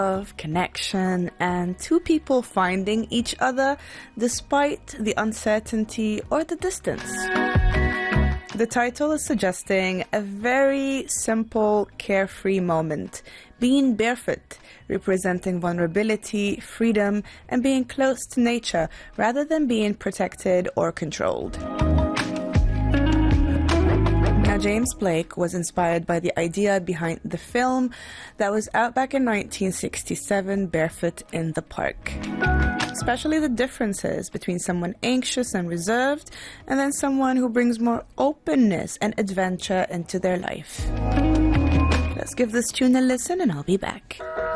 Love, connection, and two people finding each other despite the uncertainty or the distance. The title is suggesting a very simple, carefree moment, being barefoot, representing vulnerability, freedom, and being close to nature rather than being protected or controlled. Now, James Blake was inspired by the idea behind the film that was out back in 1967, Barefoot in the Park. Especially the differences between someone anxious and reserved and then someone who brings more openness and adventure into their life. Let's give this tune a listen and I'll be back.